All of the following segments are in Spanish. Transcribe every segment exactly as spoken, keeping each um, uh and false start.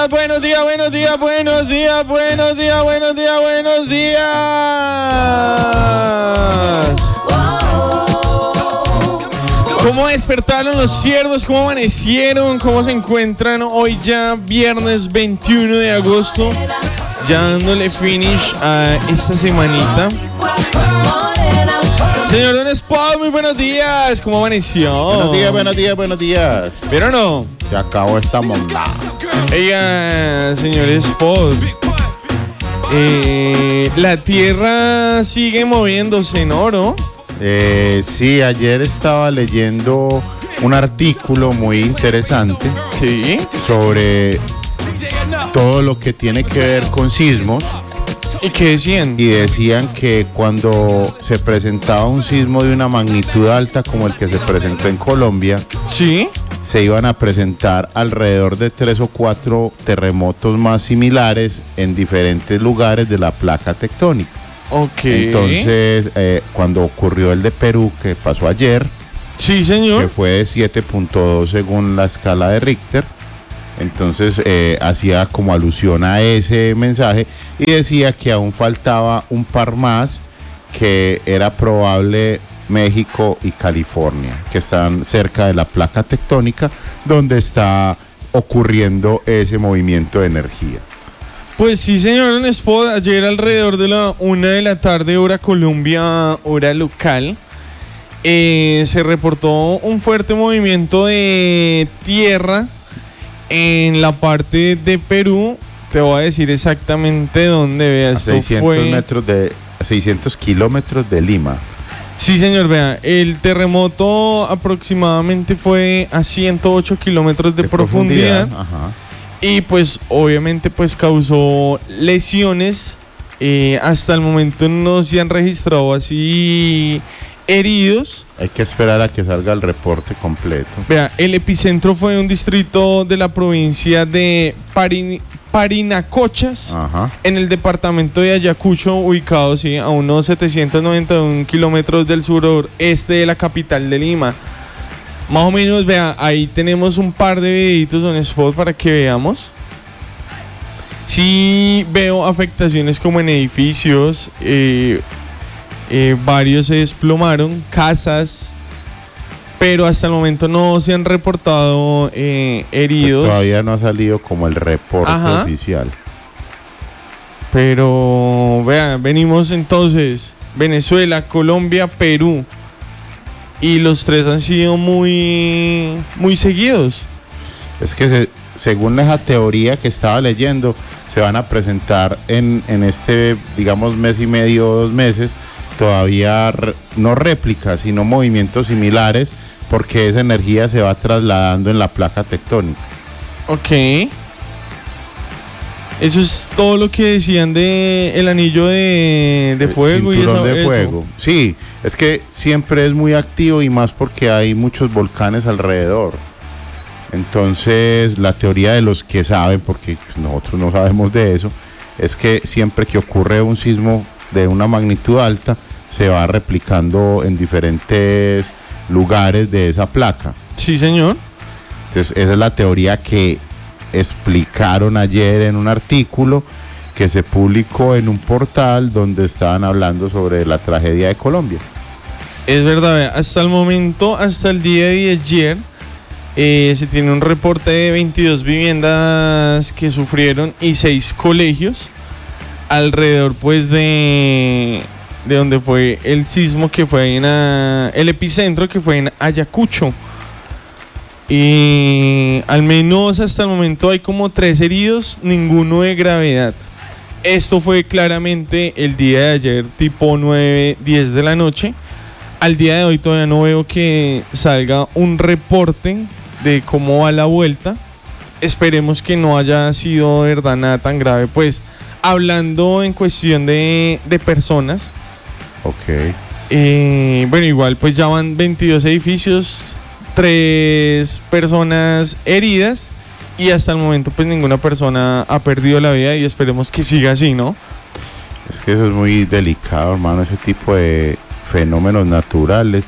Buenos días, buenos días, buenos días, buenos días, buenos días, buenos días. ¿Cómo despertaron los ciervos? ¿Cómo amanecieron? ¿Cómo se encuentran hoy ya viernes veintiuno de agosto? Ya dándole finish a esta semanita. Señor Don Spot, muy buenos días. ¿Cómo amaneció? Buenos días, buenos días, buenos días. ¿Pero no? Se acabó esta monda. Oiga, señor Spot, eh, la Tierra sigue moviéndose, ¿no? ¿no? Eh, sí, ayer estaba leyendo un artículo muy interesante. Sí. Sobre todo lo que tiene que ver con sismos. ¿Y qué decían? Y decían que cuando se presentaba un sismo de una magnitud alta como el que se presentó en Colombia, sí, se iban a presentar alrededor de tres o cuatro terremotos más similares en diferentes lugares de la placa tectónica. Ok. Entonces, eh, cuando ocurrió el de Perú, que pasó ayer, sí, señor, que fue de siete punto dos según la escala de Richter, entonces eh, hacía como alusión a ese mensaje y decía que aún faltaba un par más, que era probable México y California, que están cerca de la placa tectónica donde está ocurriendo ese movimiento de energía. Pues sí, señor Don Spot, ayer alrededor de la una de la tarde, hora Colombia, hora local, eh, se reportó un fuerte movimiento de tierra en la parte de Perú. Te voy a decir exactamente dónde, vea. A seiscientos metros de, a seiscientos kilómetros de Lima. Sí, señor, vea, el terremoto aproximadamente fue a ciento ocho kilómetros de, de profundidad, profundidad. Ajá. Y pues obviamente pues causó lesiones. Eh, hasta el momento no se han registrado así heridos. Hay que esperar a que salga el reporte completo. Vea, el epicentro fue un distrito de la provincia de Parin Parinacochas, ajá, en el departamento de Ayacucho, ubicado sí, a unos setecientos noventa y uno kilómetros del sureste de la capital de Lima. Más o menos, vea, ahí tenemos un par de videitos en Spot para que veamos. Sí veo afectaciones como en edificios, eh, eh, varios se desplomaron, casas, pero hasta el momento no se han reportado eh, heridos. Pues todavía no ha salido como el reporte, ajá, oficial. Pero, vean, venimos entonces, Venezuela, Colombia, Perú. Y los tres han sido muy, muy seguidos. Es que se, según esa teoría que estaba leyendo, se van a presentar en, en este, digamos, mes y medio o dos meses, todavía re, no réplicas, sino movimientos similares, porque esa energía se va trasladando en la placa tectónica. Ok. Eso es todo lo que decían de el anillo de, de fuego. El cinturón y eso, de fuego. Eso. Sí, es que siempre es muy activo y más porque hay muchos volcanes alrededor. Entonces, la teoría de los que saben, porque nosotros no sabemos de eso, es que siempre que ocurre un sismo de una magnitud alta, se va replicando en diferentes lugares de esa placa. Sí, señor. Entonces, esa es la teoría que explicaron ayer en un artículo que se publicó en un portal donde estaban hablando sobre la tragedia de Colombia. Es verdad, hasta el momento, hasta el día de ayer, eh, se tiene un reporte de veintidós viviendas que sufrieron y seis colegios alrededor pues de, de donde fue el sismo, que fue en a, el epicentro, que fue en Ayacucho. Y al menos hasta el momento hay como tres heridos, ninguno de gravedad. Esto fue claramente el día de ayer, tipo nueve, diez de la noche. Al día de hoy todavía no veo que salga un reporte de cómo va la vuelta. Esperemos que no haya sido de verdad nada tan grave. Pues hablando en cuestión de, de personas. Ok. Eh, bueno, igual pues ya van veintidós edificios, tres personas heridas y hasta el momento pues ninguna persona ha perdido la vida y esperemos que siga así, ¿no? Es que eso es muy delicado, hermano, ese tipo de fenómenos naturales.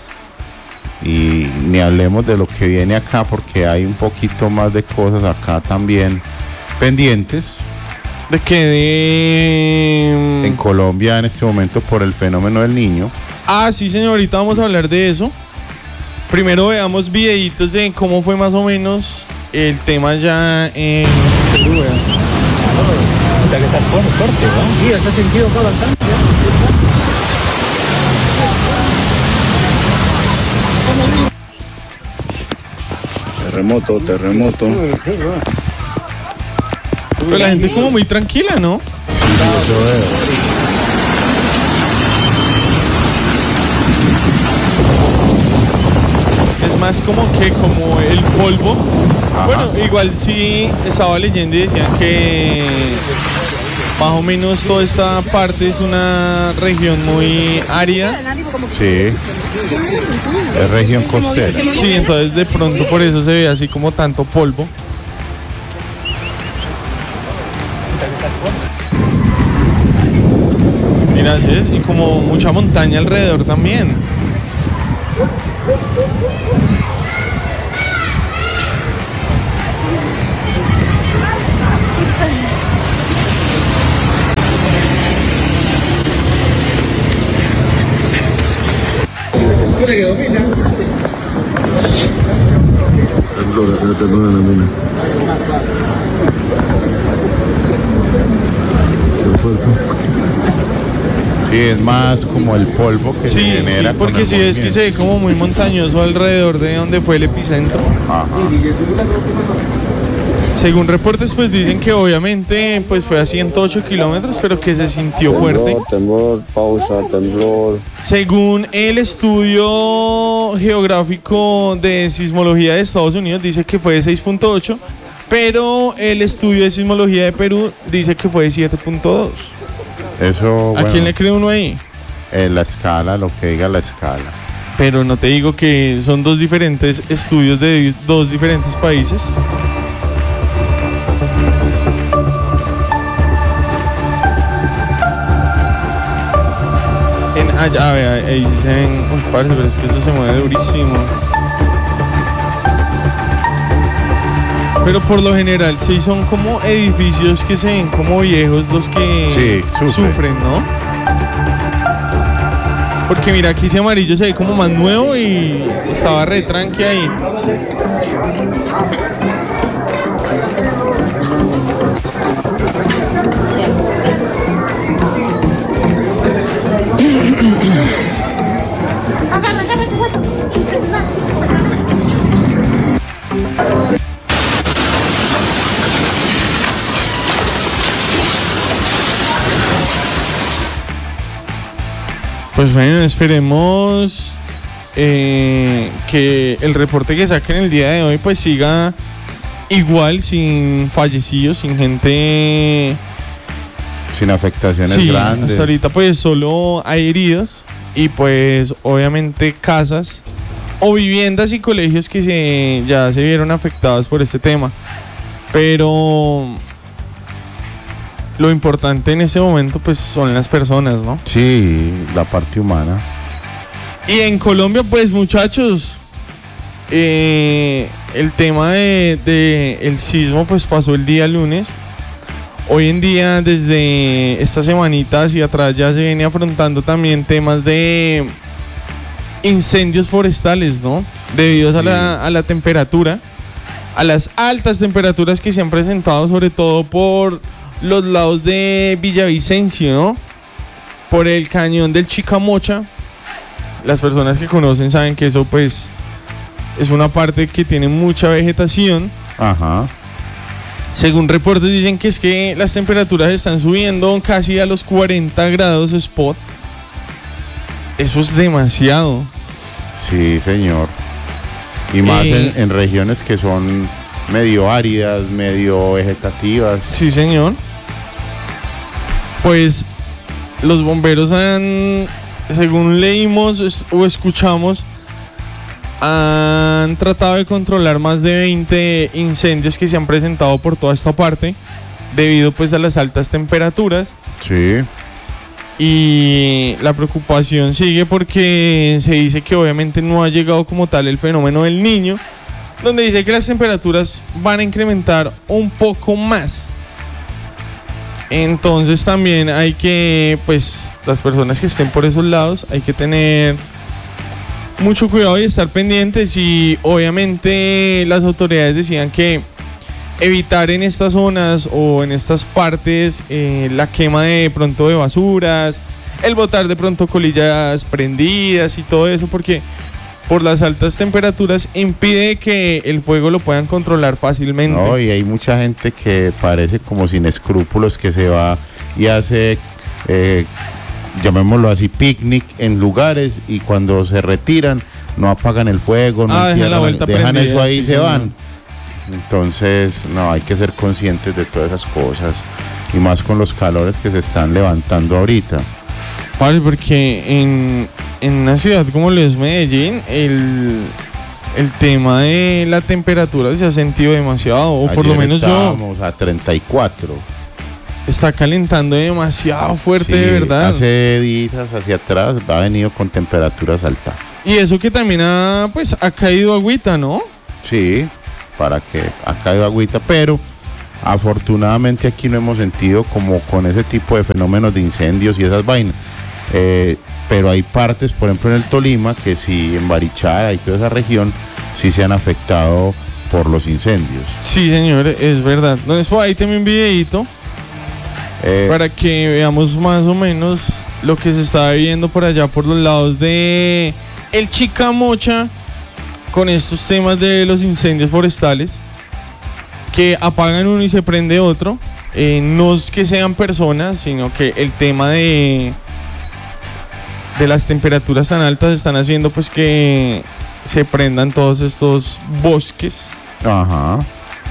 Y ni hablemos de lo que viene acá, porque hay un poquito más de cosas acá también pendientes. ¿De qué? De... En Colombia en este momento por el fenómeno del niño. Ah, sí, señor, ahorita vamos a hablar de eso. Primero veamos videitos de cómo fue más o menos el tema ya en Perú. La que está fuerte, fuerte, ¿no? Sí, está sentido acá bastante. Terremoto, terremoto. Pero la gente como muy tranquila, ¿no? Sí, eso es. Es más como que como el polvo. Ajá. Bueno, igual sí estaba leyendo y decían que más o menos toda esta parte es una región muy árida. Sí. Es región costera. Sí, entonces de pronto por eso se ve así como tanto polvo. Mira, así es, y como mucha montaña alrededor también. Sí, es más como el polvo que Sí, se genera. sí, porque si es que se ve como muy montañoso alrededor de donde fue el epicentro. Ajá. Según reportes, pues dicen que obviamente pues fue a ciento ocho kilómetros, pero que se sintió fuerte. Temblor, temblor, pausa, temblor. Según el estudio geográfico de sismología de Estados Unidos, dice que fue de seis punto ocho, pero el estudio de sismología de Perú dice que fue de siete punto dos. Eso, ¿A bueno, quién le cree uno ahí? en la escala, lo que diga la escala. Pero no te digo que son dos diferentes estudios de dos diferentes países. En allá, vea, ahí dicen, uy, parce, pero es que eso se mueve durísimo. Pero por lo general sí son como edificios que se ven como viejos los que Sí, sufren. sufren, ¿no? Porque mira, aquí ese amarillo se ve como más nuevo y estaba re tranqui ahí. Pues bueno, esperemos eh, que el reporte que saquen el día de hoy pues siga igual, sin fallecidos, sin gente. Sin afectaciones Sí, grandes. hasta ahorita pues solo hay heridos y pues obviamente casas o viviendas y colegios que se, ya se vieron afectados por este tema. Pero lo importante en este momento pues son las personas, ¿no? Sí, la parte humana. Y en Colombia, pues muchachos, eh, el tema de, de el sismo pues pasó el día lunes. Hoy en día, desde esta semanita hacia atrás, ya se viene afrontando también temas de incendios forestales, ¿no? Debido a, la, a la temperatura, a las altas temperaturas que se han presentado, sobre todo por los lados de Villavicencio, ¿no? Por el cañón del Chicamocha. Las personas que conocen saben que eso pues es una parte que tiene mucha vegetación. Ajá. Según reportes dicen que es que las temperaturas están subiendo casi a los cuarenta grados spot. Eso es demasiado. Sí, señor. Y más Eh, en, en regiones que son medio áridas, medio vegetativas. Sí, señor. Pues los bomberos han, según leímos es- o escuchamos, han tratado de controlar más de veinte incendios que se han presentado por toda esta parte debido pues a las altas temperaturas. Sí. Y la preocupación sigue porque se dice que obviamente no ha llegado como tal el fenómeno del niño, donde dice que las temperaturas van a incrementar un poco más. Entonces también hay que, pues, las personas que estén por esos lados, hay que tener mucho cuidado y estar pendientes. Y obviamente las autoridades decían que evitar en estas zonas o en estas partes eh, la quema de pronto de basuras, el botar de pronto colillas prendidas y todo eso, porque por las altas temperaturas impide que el fuego lo puedan controlar fácilmente. No, y hay mucha gente que parece como sin escrúpulos, que se va y hace, eh, llamémoslo así, picnic en lugares, y cuando se retiran no apagan el fuego, no ah, entierran, dejan, dejan prendida, eso ahí y sí, se sí, van. Entonces, no, hay que ser conscientes de todas esas cosas, y más con los calores que se están levantando ahorita. Vale, porque en, en una ciudad como lo es Medellín, el, el tema de la temperatura se ha sentido demasiado, o Ayer por lo menos yo, estábamos a treinta y cuatro. está calentando demasiado fuerte, Sí, de verdad. Hace días hacia atrás ha venido con temperaturas altas. Y eso que también ha, pues, ha caído agüita, ¿no? Sí, para que ha caído agüita, pero afortunadamente aquí no hemos sentido como con ese tipo de fenómenos de incendios y esas vainas. Eh, pero hay partes, por ejemplo en el Tolima, que sí, en Barichara y toda esa región, sí se han afectado por los incendios. Sí, señor, es verdad. Entonces, pues, ahí tengo un videito Eh, para que veamos más o menos lo que se está viviendo por allá, por los lados de el Chicamocha, con estos temas de los incendios forestales, que apagan uno y se prende otro. Eh, no es que sean personas, sino que el tema de de las temperaturas tan altas están haciendo pues que se prendan todos estos bosques. Ajá.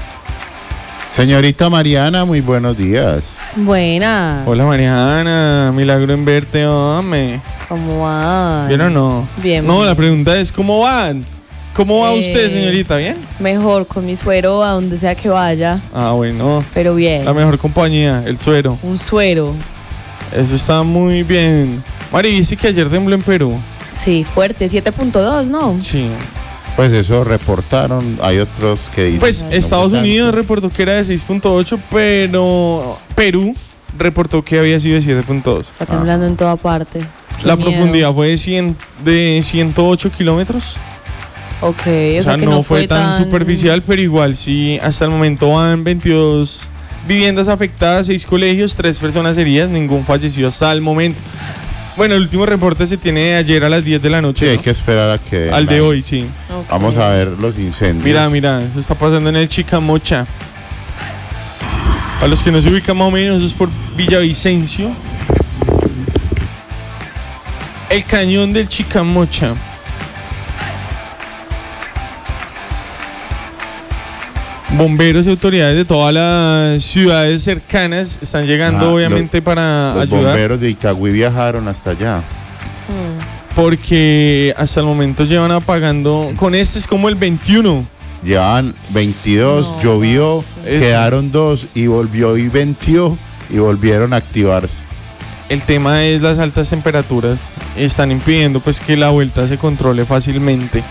Señorita Mariana, muy buenos días. Buenas. Hola Mariana, milagro en verte, hombre. ¿Cómo van? ¿Bien o no? Bien. No, la pregunta es ¿cómo van? ¿Cómo va Eh, usted, señorita? ¿Bien? Mejor con mi suero a donde sea que vaya, Ah, bueno. pero bien. La mejor compañía, el suero. Un suero. Eso está muy bien. Mari, ¿viste que ayer tembló en Perú? Sí, fuerte, siete punto dos, ¿no? Sí. Pues eso reportaron, hay otros que dicen... Pues no Estados fue tanto. Unidos reportó que era de seis punto ocho, pero Perú reportó que había sido de siete punto dos. Está temblando en toda parte. Qué La miedo. profundidad fue de, cien, de ciento ocho kilómetros. Ok, o, O sea, que no, fue tan, superficial, pero igual sí, hasta el momento van veintidós viviendas afectadas, seis colegios, tres personas heridas, ningún fallecido hasta el momento. Bueno, el último reporte se tiene de ayer a las diez de la noche. Sí, hay ¿no? que esperar a que... Al de hoy, sí. Ok. Vamos a ver los incendios. Mira, mira, eso está pasando en el Chicamocha. A los que no se ubican más o menos, eso es por Villavicencio. El cañón del Chicamocha. Bomberos y autoridades de todas las ciudades cercanas están llegando, Ajá, obviamente, los- para Los ayudar. bomberos de Itagüí viajaron hasta allá. Mm. Porque hasta el momento llevan apagando. Con este es como el veintiuno. Llevaban veintidós, No, llovió, Eso. quedaron dos y volvió y veintió y volvieron a activarse. El tema es las altas temperaturas. Están impidiendo pues que la vuelta se controle fácilmente.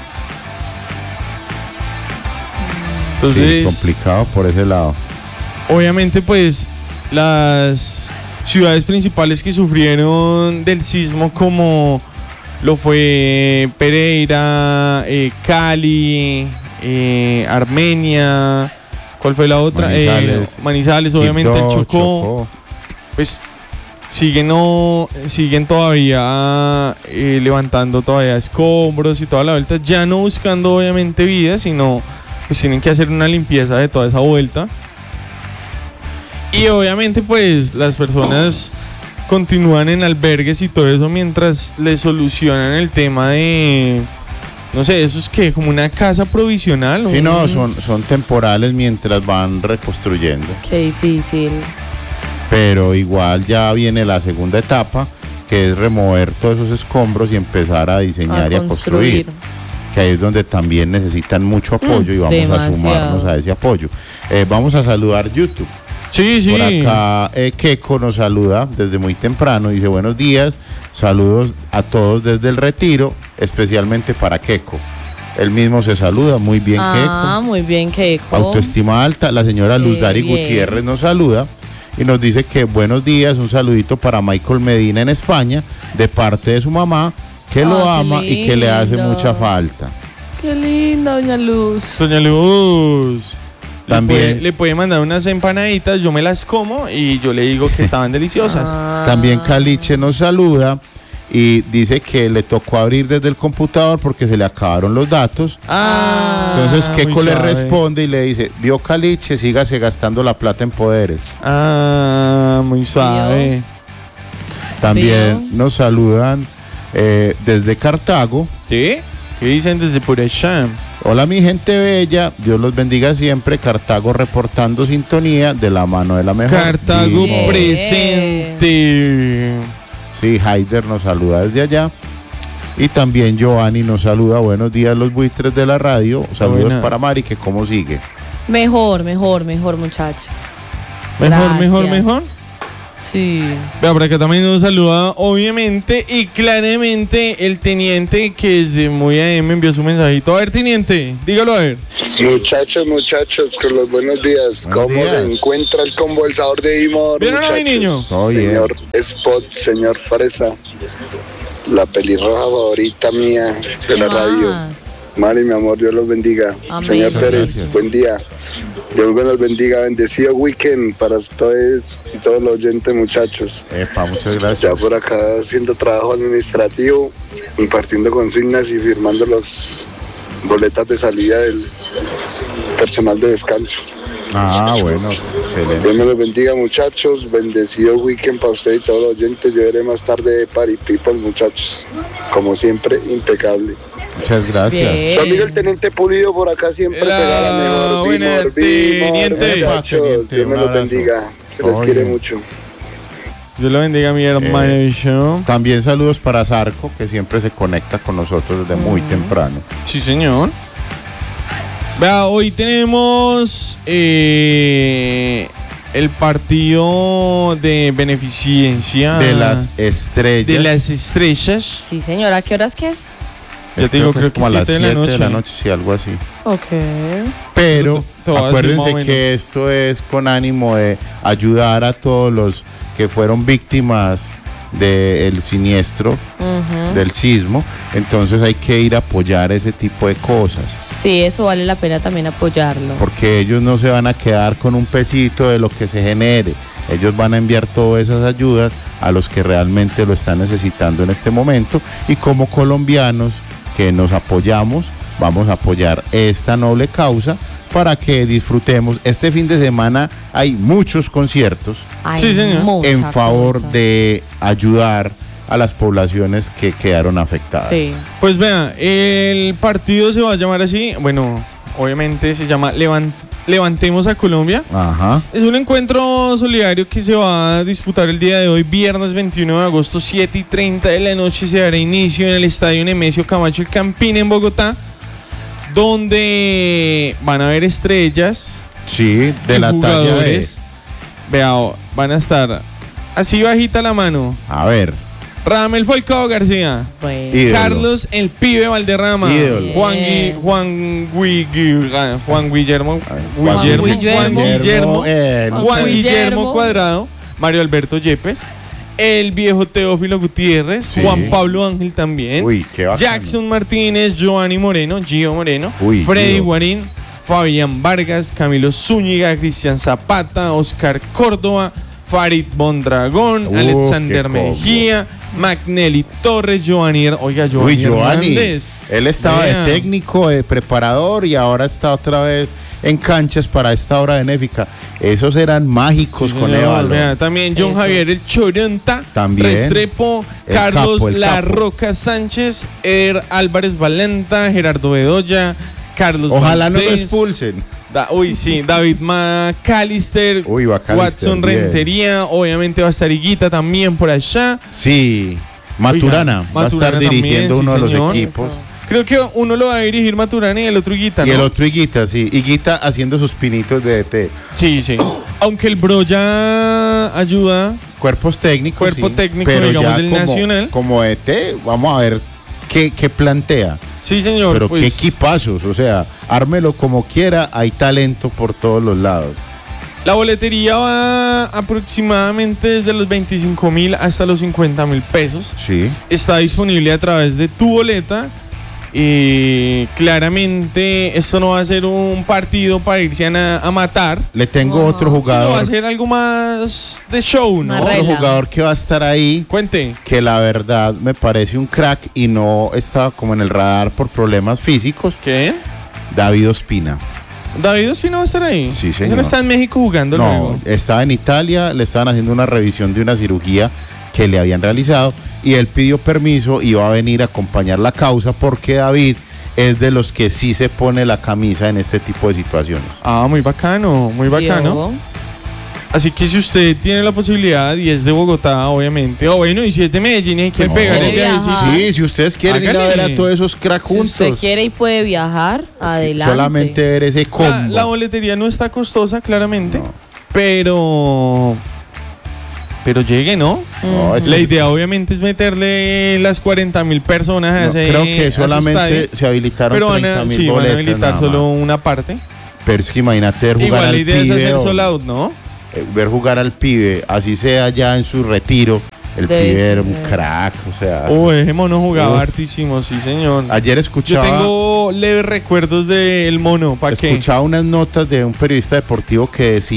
Entonces, Sí, complicado por ese lado. obviamente pues las ciudades principales que sufrieron del sismo, como lo fue Pereira, eh, Cali, eh, Armenia, ¿cuál fue la otra? Manizales. Eh, Manizales, obviamente Quito, el Chocó, pues siguen, no, siguen todavía eh, levantando todavía escombros y toda la vuelta, ya no buscando obviamente vida, sino pues tienen que hacer una limpieza de toda esa vuelta. Y obviamente pues las personas continúan en albergues y todo eso mientras les solucionan el tema de, no sé, eso es que como una casa provisional. Sí, un- no, son, son temporales mientras van reconstruyendo. Qué difícil. Pero igual ya viene la segunda etapa, que es remover todos esos escombros y empezar a diseñar y a construir. Que ahí es donde también necesitan mucho apoyo Mm, y vamos a demasiado. sumarnos a ese apoyo. Eh, vamos a saludar YouTube. Sí, sí. Por acá eh, Keiko nos saluda desde muy temprano, dice buenos días, saludos a todos desde el Retiro, especialmente para Keiko. Él mismo se saluda, muy bien, Ah, Keiko. muy bien, Keiko. Autoestima alta. La señora Luz Qué Dari bien. Gutiérrez nos saluda y nos dice que buenos días, un saludito para Michael Medina en España, de parte de su mamá, que lo Ah, qué ama y que le hace lindo. mucha falta. Qué linda, doña Luz. Doña Luz. También- Le puede, le puede mandar unas empanaditas, yo me las como y yo le digo que estaban deliciosas. Ah. También Caliche nos saluda y dice que le tocó abrir desde el computador porque se le acabaron los datos. Ah, Entonces Keiko muy le suave. responde y le dice, vio Caliche, sígase gastando la plata en poderes. Ah, muy suave. También Vio. nos saludan eh, desde Cartago. ¿Sí? ¿Qué dicen desde por allá? Hola mi gente bella, Dios los bendiga siempre. Cartago reportando sintonía de la mano de la mejor. Cartago Dimos. presente. Sí, Haider nos saluda desde allá. Y también Giovanni nos saluda. Buenos días los buitres de la radio. Saludos Buena. para Mari, que cómo sigue. Mejor, mejor, mejor, muchachos. Mejor, mejor, Gracias. mejor. Sí. Vea, por acá también nos saluda, obviamente y claramente, el teniente que desde muy A M envió su mensajito. A ver, teniente, dígalo a ver. Muchachos, muchachos, con los buenos días. Buenos ¿Cómo días. se encuentra el conversador de Imor? ¿Bien o no, mi muchachos? niño? Todo bien. Señor Spot, señor Fresa, la pelirroja favorita mía de la radio. Más. Mari, mi amor, Dios los bendiga. Amén. Señor Muchas Pérez, gracias. buen día. Dios los bendiga. Bendecido weekend para ustedes y todos los oyentes, muchachos. Epa, muchas Ya gracias. por acá haciendo trabajo administrativo, impartiendo consignas y firmando los boletas de salida del personal de descanso. Ah, bueno, excelente. Dios me los bendiga, muchachos. Bendecido weekend para usted y todos los oyentes. Yo veré más tarde de Party People, muchachos. Como siempre, impecable. Muchas gracias. Bien. Su amigo el teniente Pulido por acá siempre Hola, pega la mejor. buena, Bimor, Bimor, teniente. muchachos. Teniente, Dios me un los abrazo. bendiga. Se les Oye. quiere mucho. Dios lo bendiga, mi hermano. Eh, También saludos para Zarco, que siempre se conecta con nosotros desde muy temprano. Sí, señor. Vea, hoy tenemos eh, el partido de beneficencia De las estrellas. de las estrellas. Sí, señora, ¿a qué horas que es? Ya te digo, creo que como a las siete de la siete de la noche. noche, sí, algo así. Ok. Pero Te- te voy a decir más o acuérdense menos. que esto es con ánimo de ayudar a todos los que fueron víctimas del siniestro, Ujú. del sismo. Entonces hay que ir a apoyar ese tipo de cosas, Sí, eso vale la pena también apoyarlo. porque ellos no se van a quedar con un pesito de lo que se genere. Ellos van a enviar todas esas ayudas a los que realmente lo están necesitando en este momento. Y como colombianos que nos apoyamos, vamos a apoyar esta noble causa para que disfrutemos. Este fin de semana hay muchos conciertos Hay Sí, señor. mucha en favor cosa. de ayudar a las poblaciones que quedaron afectadas. Sí. Pues vea, el partido se va a llamar así. Bueno, obviamente se llama Levant- Levantemos a Colombia. Ajá. Es un encuentro solidario que se va a disputar el día de hoy, viernes veintiuno de agosto, siete y treinta de la noche. Se dará inicio en el estadio Nemesio Camacho El Campín en Bogotá, donde van a haber estrellas Sí, de y la talla de... jugadores. Vea, van a estar así bajita la mano. A ver, Radamel Falcao García, Bueno. Ídolo. Carlos el Pibe Valderrama, Ídolo. Juan, Gui- Bien. Juan, Gui- Juan Guillermo, Juan Guillermo, Guillermo. Juan Guillermo, eh, Juan Juan Guillermo. Guillermo Cuadrado, Mario Alberto Yepes, el viejo Teófilo Gutiérrez, Sí. Juan Pablo Ángel también, Uy, qué bacano. Jackson Martínez, Giovanni Moreno, Gio Moreno, Uy, Freddy Gio. Guarín, Fabián Vargas, Camilo Zúñiga, Cristian Zapata, Oscar Córdoba, Farid Mondragón, Uh, Alexander qué combo. Mejía, Magnelli Torres, Giovanni, Her- oiga, Giovanni, Uy, Giovanni, Hernández. él estaba Vea. de técnico, de preparador y ahora está otra vez en canchas para esta hora benéfica. Esos eran mágicos Sí, con señor, Évalo. vea, también John Eso. Javier el Choronta, También. Restrepo, El Carlos capo, el La capo. Roca Sánchez, Er Álvarez Valenta, Gerardo Bedoya, Carlos Ojalá no lo Valdés, expulsen. Da- uy, sí, David McAllister, Uy, McAllister, Watson bien. Rentería, obviamente va a estar Higuita también por allá. Sí, Maturana Oiga, va a estar Maturana también, dirigiendo sí, uno de los señor. equipos. Creo que uno lo va a dirigir Maturana y el otro Higuita, Y ¿no? el otro Higuita, sí. Higuita haciendo sus pinitos de D T. Sí, sí. Aunque el Bro ya ayuda. Cuerpos técnicos. Cuerpo sí, técnico, pero digamos, ya del como, Nacional. Como D T, vamos a ver qué, qué plantea. Sí, señor. Pero pues, qué equipazos, o sea, ármelo como quiera, hay talento por todos los lados. La boletería va aproximadamente desde los veinticinco mil hasta los cincuenta mil pesos. Sí. Está disponible a través de Tu Boleta. Y claramente esto no va a ser un partido para irse a, a matar. Le tengo No. otro Sino va jugador, a ser algo más de show, ¿no? Más otro regla. jugador que va a estar ahí, Cuente. que la verdad me parece un crack y no estaba como en el radar por problemas físicos, ¿Qué? David Ospina. ¿David Ospina va a estar ahí? Sí, Él señor. no está en México jugando No, luego. estaba en Italia, le estaban haciendo una revisión de una cirugía que le habían realizado y él pidió permiso y va a venir a acompañar la causa porque David es de los que sí se pone la camisa en este tipo de situaciones. Ah, muy bacano, muy bacano. Yo- Así que si usted tiene la posibilidad y es de Bogotá, obviamente, o bueno, y si es de Medellín, hay que No. pegar el Viajar. viajecito. Sí, si ustedes quieren ir a Hágale. ver a todos esos cracks Si usted juntos, quiere y puede viajar, adelante. solamente ver ese combo. La, la boletería no está costosa, claramente, No. pero... Pero llegue, ¿no? No, es La que- idea obviamente es meterle las cuarenta mil personas a no, ese creo que a su solamente estadio, se habilitaron pero van treinta a, mil sí, van a boletas. habilitar nada solo más. una parte. Pero es que imagínate ver jugar Igual la al idea es pibe, hacer o- sold out, ¿no? eh, ver jugar al pibe, así sea ya en su retiro. El Debe pibe era ser. un crack, o sea. Uy, ese mono jugaba Uf. hartísimo, sí señor. Ayer Yo escuchaba, tengo leves recuerdos del mono, ¿para qué? escuchaba unas notas de un periodista deportivo que decía